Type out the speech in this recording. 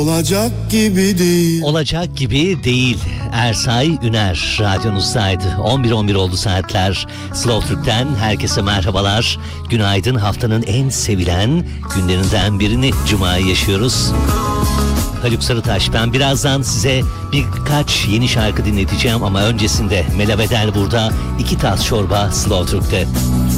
olacak gibi değil. Olacak gibi değil. Ersay Üner radyonuzdaydı. 11:11 oldu saatler. Slow Türk'ten herkese merhabalar. Günaydın, haftanın en sevilen günlerinden birini, Cuma'yı yaşıyoruz. Haluk Sarıtaş, ben birazdan size birkaç yeni şarkı dinleteceğim ama öncesinde Mela Bedel burada, 2 tas çorba Slow Türk'te.